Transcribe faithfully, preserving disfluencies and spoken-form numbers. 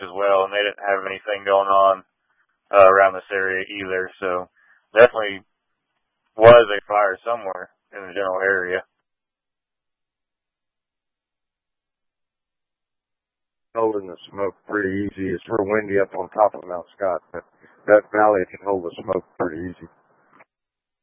as well, and they didn't have anything going on uh, around this area either. So definitely was a fire somewhere in the general area. Holding the smoke pretty easy. It's real windy up on top of Mount Scott, but that valley can hold the smoke pretty easy.